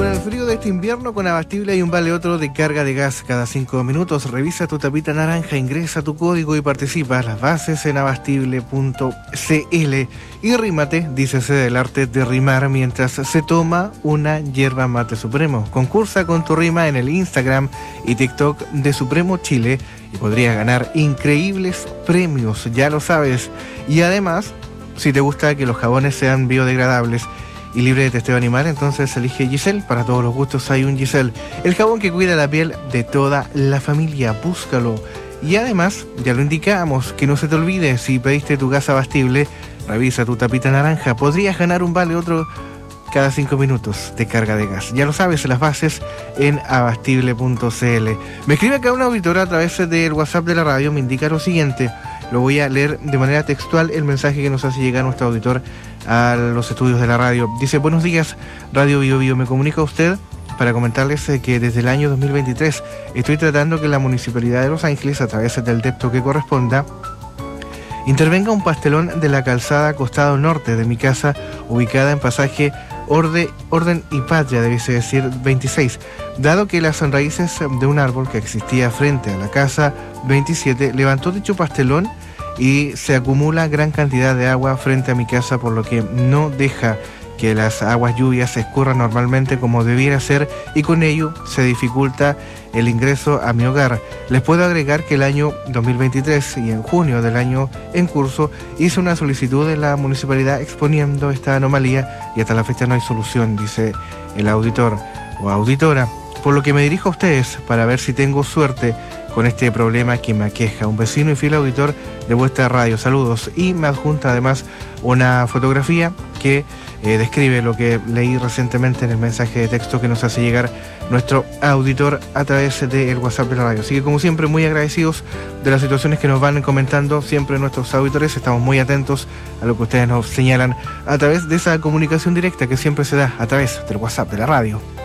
Con el frío de este invierno, con Abastible hay un vale otro de carga de gas cada 5 minutos. Revisa tu tapita naranja, ingresa tu código y participa. Las bases en abastible.cl. Y rímate, dícese del arte de rimar mientras se toma una yerba mate Supremo. Concursa con tu rima en el Instagram y TikTok de Supremo Chile y podrías ganar increíbles premios, ya lo sabes. Y además, si te gusta que los jabones sean biodegradables y libre de testeo animal, entonces elige Giselle. Para todos los gustos hay un Giselle, el jabón que cuida la piel de toda la familia. Búscalo. Y además, ya lo indicamos, que no se te olvide, si pediste tu gas Abastible, revisa tu tapita naranja, podrías ganar un vale otro cada 5 minutos de carga de gas. Ya lo sabes, las bases en abastible.cl. Me escribe acá una auditora a través del WhatsApp de la radio, me indica lo siguiente. Lo voy a leer de manera textual, el mensaje que nos hace llegar nuestro auditor a los estudios de la radio. Dice: buenos días, Radio Bio Bio. Me comunica usted para comentarles que desde el año 2023 estoy tratando que la Municipalidad de Los Ángeles, a través del depto que corresponda, intervenga un pastelón de la calzada costado norte de mi casa, ubicada en pasaje Orden y Patria, debiese decir 26, dado que las raíces de un árbol que existía frente a la casa 27 levantó dicho pastelón y se acumula gran cantidad de agua frente a mi casa, por lo que no deja que las aguas lluvias escurran normalmente como debiera ser, y con ello se dificulta el ingreso a mi hogar. Les puedo agregar que el año 2023 y en junio del año en curso hice una solicitud en la municipalidad exponiendo esta anomalía y hasta la fecha no hay solución, dice el auditor o auditora, por lo que me dirijo a ustedes para ver si tengo suerte con este problema que me aqueja. Un vecino y fiel auditor de vuestra radio, saludos. Y me adjunta además una fotografía que describe lo que leí recientemente en el mensaje de texto que nos hace llegar nuestro auditor a través del WhatsApp de la radio. Así que, como siempre, muy agradecidos de las situaciones que nos van comentando siempre nuestros auditores. Estamos muy atentos a lo que ustedes nos señalan a través de esa comunicación directa que siempre se da a través del WhatsApp de la radio.